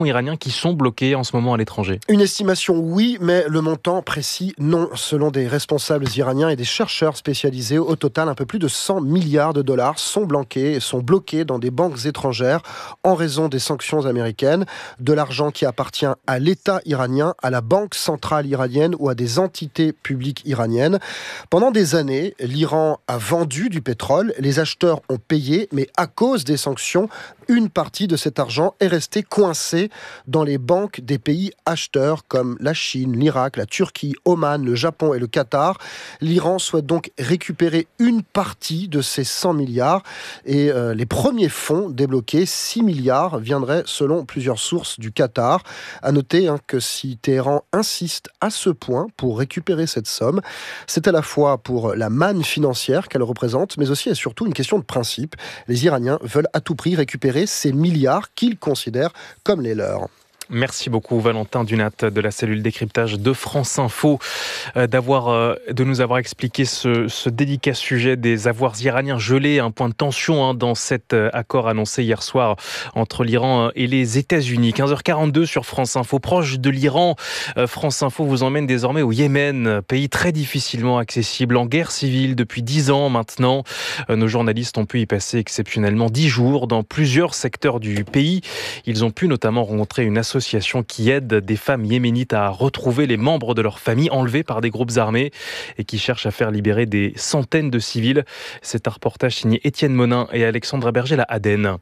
iraniens qui sont bloqués en ce moment à l'étranger. Une estimation, oui, mais le montant précis, non. Selon des responsables iraniens et des chercheurs spécialisés, au total, un peu plus de 100 milliards de dollars sont bloqués dans des banques étrangères en raison des sanctions américaines. De l'argent qui appartient à l'État iranien, à la Banque centrale iranienne ou à des entités publiques iraniennes. Pendant des années, l'Iran a vendu du pétrole, les acheteurs ont payé, mais à cause des sanctions, une partie de cet argent est restée coincée dans les banques des pays acheteurs comme la Chine, l'Irak, la Turquie, Oman, le Japon et le Qatar. L'Iran souhaite donc récupérer une partie de ces 100 milliards et les premiers fonds débloqués, 6 milliards, viendraient selon plusieurs sources du Qatar. À noter que si Téhéran insiste à ce point pour récupérer cette somme, c'est à la fois pour la manne financière qu'elle représente, mais aussi et surtout une question de principe. Les Iraniens veulent à tout prix récupérer ces milliards qu'ils considèrent comme les leurs. Merci beaucoup Valentin Dunat de la cellule décryptage de France Info de nous avoir expliqué ce délicat sujet des avoirs iraniens gelés, un point de tension dans cet accord annoncé hier soir entre l'Iran et les États-Unis. 15h42 sur France Info, proche de l'Iran. France Info vous emmène désormais au Yémen, pays très difficilement accessible, en guerre civile depuis 10 ans maintenant. Nos journalistes ont pu y passer exceptionnellement 10 jours dans plusieurs secteurs du pays. Ils ont pu notamment rencontrer une association qui aide des femmes yéménites à retrouver les membres de leur famille enlevés par des groupes armés et qui cherche à faire libérer des centaines de civils. C'est un reportage signé Étienne Monin et Alexandra Berger à Aden.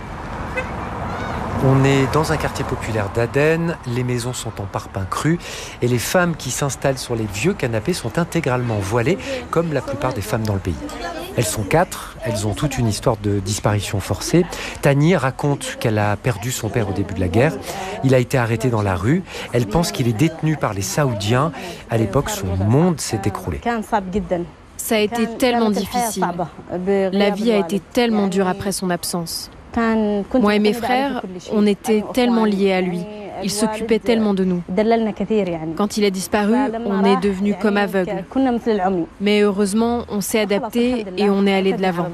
On est dans un quartier populaire d'Aden, les maisons sont en parpaing cru et les femmes qui s'installent sur les vieux canapés sont intégralement voilées, comme la plupart des femmes dans le pays. Elles sont 4, elles ont toute une histoire de disparition forcée. Tani raconte qu'elle a perdu son père au début de la guerre. Il a été arrêté dans la rue. Elle pense qu'il est détenu par les Saoudiens. À l'époque, son monde s'est écroulé. Ça a été tellement difficile. La vie a été tellement dure après son absence. Moi et mes frères, on était tellement liés à lui. Il s'occupait tellement de nous. Quand il a disparu, on est devenus comme aveugles. Mais heureusement, on s'est adapté et on est allé de l'avant.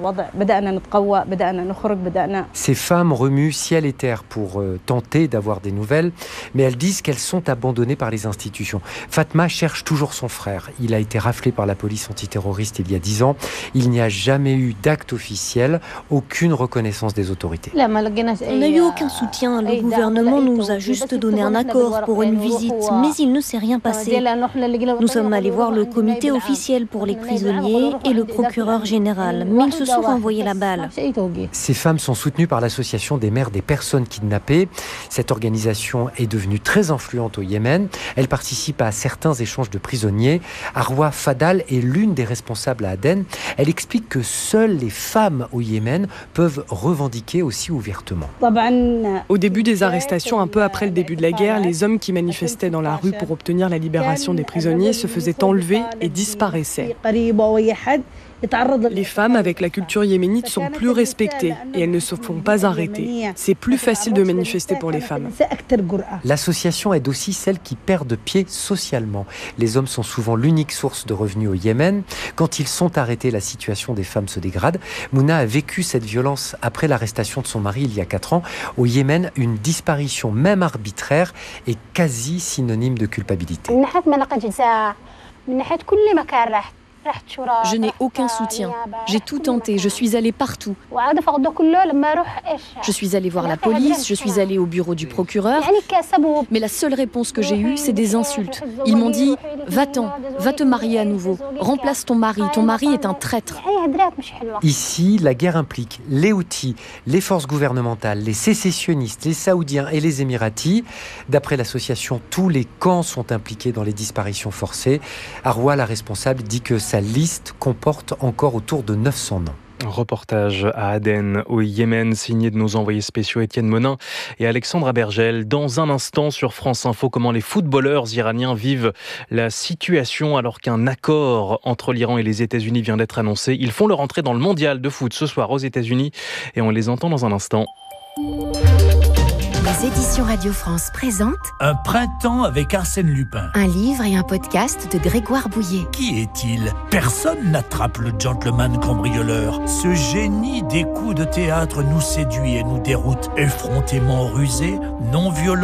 Ces femmes remuent ciel et terre pour tenter d'avoir des nouvelles, mais elles disent qu'elles sont abandonnées par les institutions. Fatma cherche toujours son frère. Il a été raflé par la police antiterroriste il y a 10 ans. Il n'y a jamais eu d'acte officiel, aucune reconnaissance des autorités. On n'a eu aucun soutien. Le gouvernement nous a juste donné un accord pour une visite, mais il ne s'est rien passé. Nous sommes allés voir le comité officiel pour les prisonniers et le procureur général, mais ils se sont renvoyés la balle. Ces femmes sont soutenues par l'association des mères des personnes kidnappées. Cette organisation est devenue très influente au Yémen. Elle participe à certains échanges de prisonniers. Arwa Fadal est l'une des responsables à Aden. Elle explique que seules les femmes au Yémen peuvent revendiquer aussi ouvertement. Au début des arrestations, un peu après le début de la guerre, les hommes qui manifestaient dans la rue pour obtenir la libération des prisonniers se faisaient enlever et disparaissaient. Les femmes avec la culture yéménite sont plus respectées et elles ne se font pas arrêter. C'est plus facile de manifester pour les femmes. L'association aide aussi celles qui perdent pied socialement. Les hommes sont souvent l'unique source de revenus au Yémen. Quand ils sont arrêtés, la situation des femmes se dégrade. Mouna a vécu cette violence après l'arrestation de son mari il y a 4 ans. Au Yémen, une disparition, même arbitraire, est quasi synonyme de culpabilité. Je n'ai aucun soutien. J'ai tout tenté. Je suis allée partout. Je suis allée voir la police, je suis allée au bureau du procureur. Mais la seule réponse que j'ai eue, c'est des insultes. Ils m'ont dit « Va-t'en, va te marier à nouveau. Remplace ton mari est un traître. » Ici, la guerre implique les Houthis, les forces gouvernementales, les sécessionnistes, les Saoudiens et les Émiratis. D'après l'association, tous les camps sont impliqués dans les disparitions forcées. Arwa, la responsable, dit que sa liste comporte encore autour de 900 noms. Reportage à Aden, au Yémen, signé de nos envoyés spéciaux Étienne Monin et Alexandra Bergel. Dans un instant sur France Info, comment les footballeurs iraniens vivent la situation alors qu'un accord entre l'Iran et les États-Unis vient d'être annoncé. Ils font leur entrée dans le mondial de foot ce soir aux États-Unis et on les entend dans un instant. Les éditions Radio France présentent Un printemps avec Arsène Lupin. un livre et un podcast de Grégoire Bouillet. Qui est-il ? Personne n'attrape le gentleman cambrioleur. Ce génie des coups de théâtre nous séduit et nous déroute. Effrontément rusé, non violent.